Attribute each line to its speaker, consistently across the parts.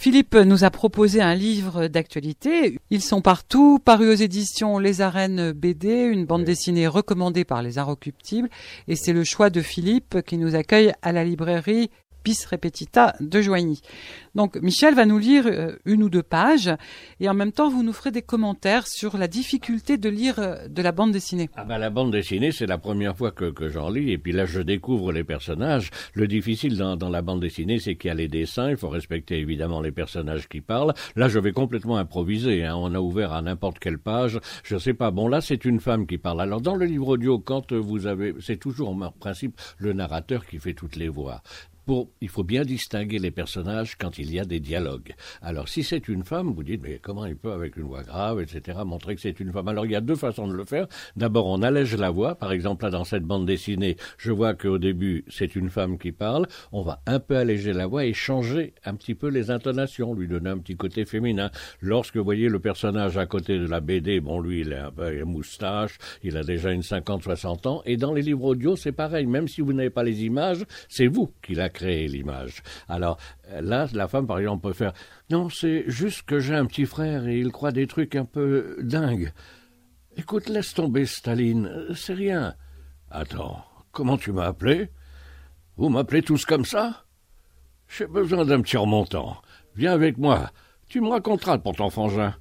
Speaker 1: Philippe nous a proposé un livre d'actualité. Ils sont partout, parus aux éditions Les Arènes BD, une bande dessinée recommandée par les Inrecuptibles. Et c'est le choix de Philippe qui nous accueille à la librairie Bis Repetita de Joigny. Donc Michel va nous lire une ou deux pages et en même temps vous nous ferez des commentaires sur la difficulté de lire de la bande dessinée.
Speaker 2: La bande dessinée, c'est la première fois que j'en lis et puis là je découvre les personnages. Le difficile dans la bande dessinée, c'est qu'il y a les dessins, il faut respecter évidemment les personnages qui parlent. Là je vais complètement improviser, on a ouvert à n'importe quelle page, je sais pas, bon là c'est une femme qui parle. Alors dans le livre audio, quand vous avez, c'est toujours en principe le narrateur qui fait toutes les voix. Il faut bien distinguer les personnages quand il y a des dialogues. Alors, si c'est une femme, vous dites, mais comment il peut, avec une voix grave, etc., montrer que c'est une femme? Alors, il y a deux façons de le faire. D'abord, on allège la voix. Par exemple, là, dans cette bande dessinée, je vois qu'au début, c'est une femme qui parle. On va un peu alléger la voix et changer un petit peu les intonations, lui donner un petit côté féminin. Lorsque vous voyez le personnage à côté de la BD, bon, lui, il a un peu une moustache, il a déjà une 50-60 ans. Et dans les livres audio, c'est pareil. Même si vous n'avez pas les images, c'est vous qui la créer l'image. Alors là, la femme, par exemple, peut faire « Non, c'est juste que j'ai un petit frère et il croit des trucs un peu dingues. Écoute, laisse tomber, Staline, c'est rien. Attends, comment tu m'as appelé? Vous m'appelez tous comme ça? J'ai besoin d'un petit remontant. Viens avec moi. Tu me raconteras pour ton frangin.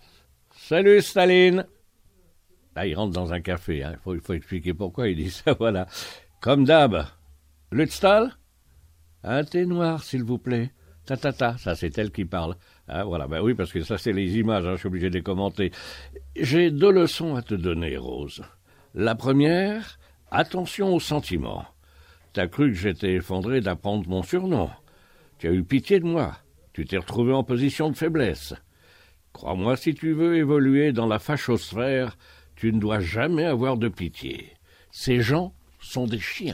Speaker 2: Salut, Staline. » Là, il rentre dans un café. Il faut expliquer pourquoi il dit ça, voilà. Comme d'hab. Lutztal? Un thé noir, s'il vous plaît. Ça c'est elle qui parle. Voilà, oui, parce que ça c'est les images, je suis obligé de les commenter. J'ai deux leçons à te donner, Rose. La première, attention aux sentiments. T'as cru que j'étais effondré d'apprendre mon surnom. Tu as eu pitié de moi. Tu t'es retrouvé en position de faiblesse. Crois-moi, si tu veux évoluer dans la fachosphère, tu ne dois jamais avoir de pitié. Ces gens sont des chiens.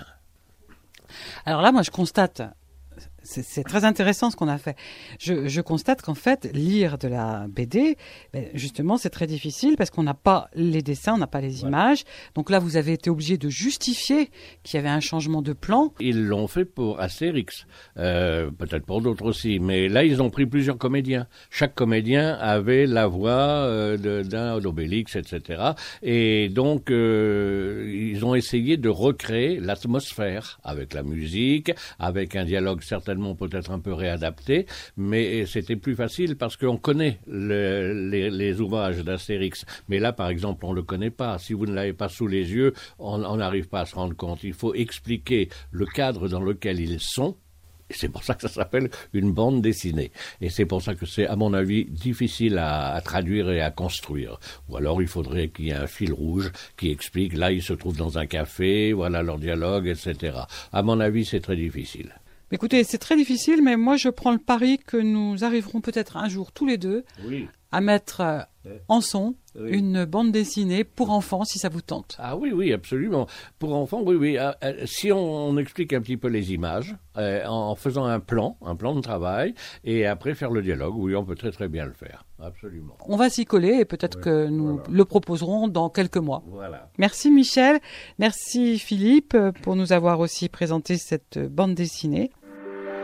Speaker 1: Alors là, moi, je constate, c'est très intéressant ce qu'on a fait. Je constate qu'en fait, lire de la BD, justement, c'est très difficile parce qu'on n'a pas les dessins, on n'a pas les images. Donc là, vous avez été obligé de justifier qu'il y avait un changement de plan.
Speaker 2: Ils l'ont fait pour Astérix, peut-être pour d'autres aussi, mais là, ils ont pris plusieurs comédiens. Chaque comédien avait la voix d'un d'Obélix, etc. Et donc, ils ont essayé de recréer l'atmosphère avec la musique, avec un dialogue certainement peut-être un peu réadapté, mais c'était plus facile parce qu'on connaît les ouvrages d'Astérix. Mais là, par exemple, on ne le connaît pas. Si vous ne l'avez pas sous les yeux, on n'arrive pas à se rendre compte. Il faut expliquer le cadre dans lequel ils sont. Et c'est pour ça que ça s'appelle une bande dessinée. Et c'est pour ça que c'est, à mon avis, difficile à traduire et à construire. Ou alors, il faudrait qu'il y ait un fil rouge qui explique, là, ils se trouvent dans un café, voilà leur dialogue, etc. À mon avis, c'est très difficile.
Speaker 1: Écoutez, c'est très difficile, mais moi, je prends le pari que nous arriverons peut-être un jour, tous les deux, à mettre en son une bande dessinée pour enfants, si ça vous tente.
Speaker 2: Ah oui, absolument. Pour enfants, oui. Si on explique un petit peu les images, en faisant un plan de travail, et après faire le dialogue, oui, on peut très très bien le faire. Absolument.
Speaker 1: On va s'y coller et peut-être que nous le proposerons dans quelques mois.
Speaker 2: Voilà.
Speaker 1: Merci Michel, merci Philippe pour nous avoir aussi présenté cette bande dessinée.